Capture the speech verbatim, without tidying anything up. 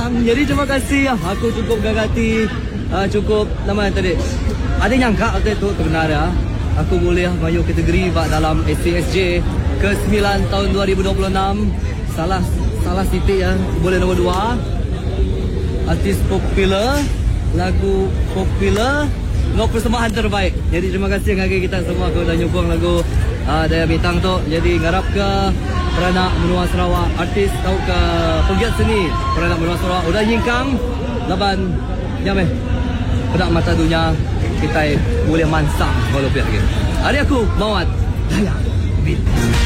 menang. Jadi terima kasih. Aku cukup gagati, uh, cukup nama tadi. Ada nyangka waktu itu benar ya. Aku boleh masuk kategori bak dalam S C S J ke sembilan tahun dua ribu dua puluh enam. Salah salah titik ya. Boleh nombor dua. Artis popular, lagu popular, no persembahan terbaik. Jadi terima kasih ngagi kita semua aku dah nyokong lagu uh, Daya Bintang tu. Jadi ngarap ke Peranak Menua Sarawak, artis tau ke pegiat seni Peranak Menua Sarawak udah nyingkang laban nyameh pedak mata dunia kita boleh mansang kalau pihak lagi. Hari aku Mawat Daya Bintang.